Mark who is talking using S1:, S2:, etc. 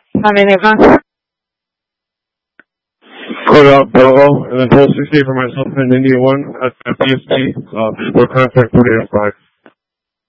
S1: How many of us?
S2: Code out Bravo, and then hold 60 for myself and India 1 at PST, for contact 4805.